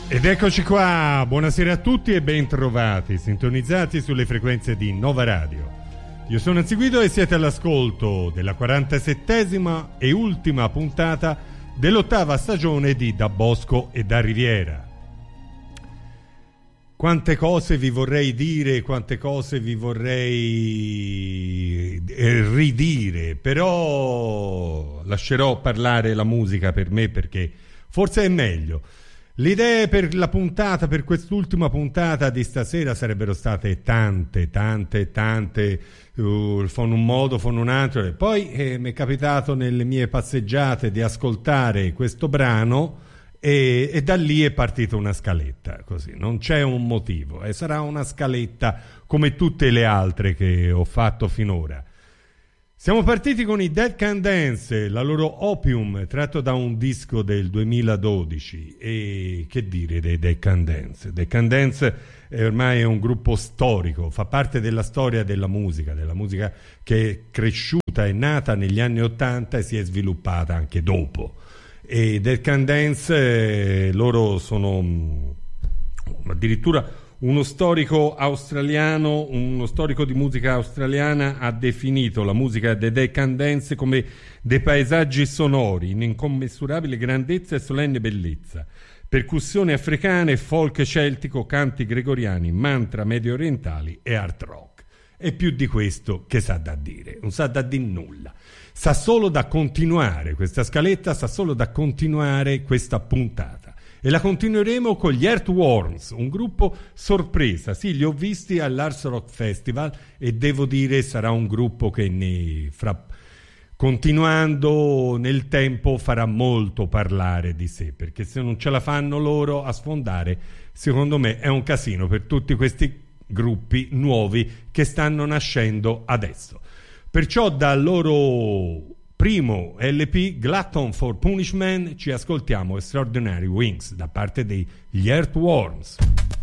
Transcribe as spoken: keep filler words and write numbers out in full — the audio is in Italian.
Ed eccoci qua, buonasera a tutti e ben trovati, sintonizzati sulle frequenze di Nova Radio. Io sono Anziguido e siete all'ascolto della quarantasettesima e ultima puntata dell'ottava stagione di Da Bosco e da Riviera. Quante cose vi vorrei dire, quante cose vi vorrei ridire, però lascerò parlare la musica per me perché forse è meglio. Le idee per la puntata, per quest'ultima puntata di stasera sarebbero state tante, tante, tante, uh, fanno un modo, fanno un altro, e poi eh, mi è capitato nelle mie passeggiate di ascoltare questo brano e, e da lì è partita una scaletta, così, non c'è un motivo, e sarà una scaletta come tutte le altre che ho fatto finora. Siamo partiti con i Dead Can Dance, la loro Opium, tratto da un disco del duemiladodici. E che dire dei Dead Can Dance? Dead Can Dance è ormai è un gruppo storico, fa parte della storia della musica, della musica che è cresciuta, è nata negli anni Ottanta e si è sviluppata anche dopo. E i Dead Can Dance, eh, loro sono mh, addirittura... Uno storico australiano, uno storico di musica australiana ha definito la musica dei Dead Can Dance come dei paesaggi sonori in incommensurabile grandezza e solenne bellezza, percussioni africane, folk celtico, canti gregoriani, mantra medio orientali e art rock. E più di questo che sa da dire, non sa da dire nulla, sa solo da continuare questa scaletta, sa solo da continuare questa puntata. E la continueremo con gli Earthworms, un gruppo sorpresa. Sì, li ho visti all'Ars Rock Festival e devo dire sarà un gruppo che ne fra... continuando nel tempo farà molto parlare di sé, perché se non ce la fanno loro a sfondare, secondo me è un casino per tutti questi gruppi nuovi che stanno nascendo adesso. Perciò dal loro primo L P, Glutton for Punishment, ci ascoltiamo Extraordinary Wings da parte degli Earthworms.